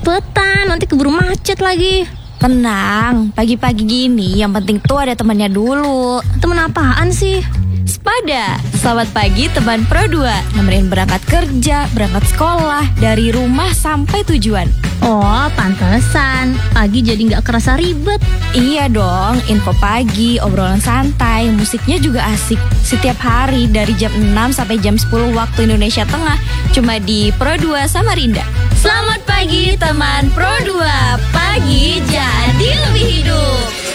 cepetan, nanti keburu macet lagi. Tenang, pagi-pagi gini yang penting tuh ada temannya dulu. Temen apaan sih? Spada, selamat pagi teman Pro 2. Nemenin berangkat kerja, berangkat sekolah, dari rumah sampai tujuan. Oh, pantesan. Pagi jadi gak kerasa ribet. Iya dong, info pagi, obrolan santai, musiknya juga asik. Setiap hari dari jam 6 sampai jam 10 waktu Indonesia Tengah. Cuma di Pro 2 Samarinda. Selamat pagi teman Pro 2. Pagi jadi lebih hidup.